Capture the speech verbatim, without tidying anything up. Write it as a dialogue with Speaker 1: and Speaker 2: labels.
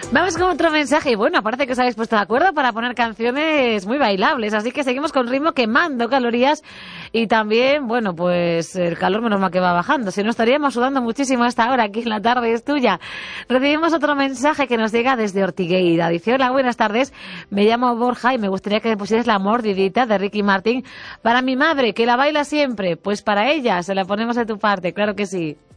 Speaker 1: Vamos con otro mensaje y bueno, parece que os habéis puesto de acuerdo para poner canciones muy bailables, así que seguimos con ritmo quemando calorías y también, bueno, pues el calor menos mal que va bajando, si no estaríamos sudando muchísimo a esta hora aquí en La Tarde es Tuya. Recibimos otro mensaje que nos llega desde Ortigueira, dice: hola, buenas tardes, me llamo Borja y me gustaría que me pusieras La Mordidita de Ricky Martin para mi madre, que la baila siempre. Pues para ella, se la ponemos de tu parte, claro que sí.